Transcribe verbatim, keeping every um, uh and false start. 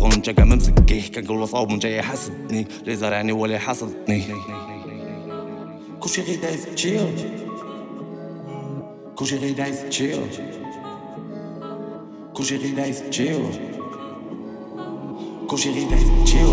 غون جا كاع ما مسكيه كنقولو صاوب من جاي حاسدني لي زرعني هو اللي حاسدني كلشي غير دايز تشيل كلشي غير دايز تشيل كلشي غير دايز تشيل كلشي غير دايز تشيل